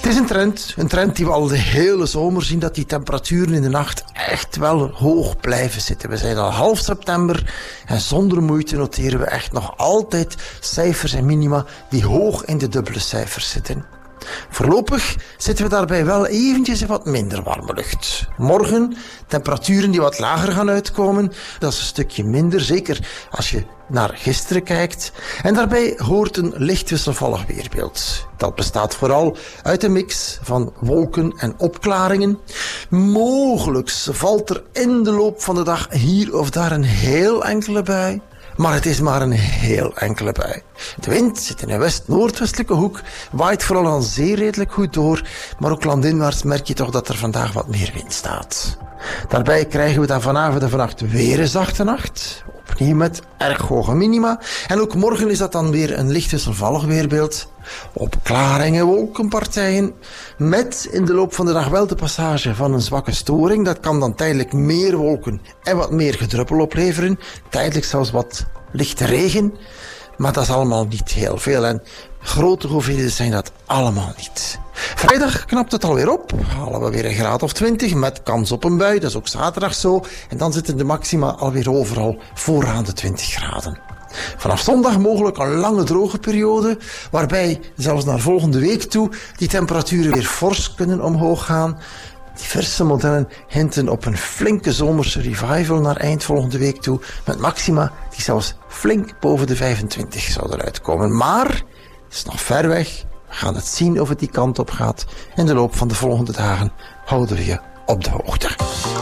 is een trend die we al de hele zomer zien, dat die temperaturen in de nacht echt wel hoog blijven zitten. We zijn al half september en zonder moeite noteren we echt nog altijd cijfers en minima die hoog in de dubbele cijfers zitten. Voorlopig zitten we daarbij wel eventjes in wat minder warme lucht. Morgen temperaturen die wat lager gaan uitkomen. Dat is een stukje minder, zeker als je naar gisteren kijkt. En daarbij hoort een licht wisselvallig weerbeeld. Dat bestaat vooral uit een mix van wolken en opklaringen. Mogelijk valt er in de loop van de dag hier of daar een heel enkele bui. Maar het is maar een heel enkele bui. De wind zit in een west-noordwestelijke hoek, waait vooral aan zee redelijk goed door, maar ook landinwaarts merk je toch dat er vandaag wat meer wind staat. Daarbij krijgen we dan vanavond en vannacht weer een zachte nacht, opnieuw met erg hoge minima. En ook morgen is dat dan weer een licht wisselvallig weerbeeld. Opklaringen, wolkenpartijen, met in de loop van de dag wel de passage van een zwakke storing. Dat kan dan tijdelijk meer wolken en wat meer gedruppel opleveren. Tijdelijk zelfs wat lichte regen, maar dat is allemaal niet heel veel. En grote hoeveelheden zijn dat allemaal niet. Vrijdag knapt het alweer op, halen we weer een graad of 20 met kans op een bui. Dat is ook zaterdag zo. En dan zitten de maxima alweer overal vooraan de 20 graden. Vanaf zondag mogelijk een lange droge periode, waarbij zelfs naar volgende week toe die temperaturen weer fors kunnen omhoog gaan. Diverse modellen hinten op een flinke zomerse revival naar eind volgende week toe, met maxima die zelfs flink boven de 25 zouden uitkomen. Maar het is nog ver weg. We gaan het zien of het die kant op gaat. In de loop van de volgende dagen houden we je op de hoogte.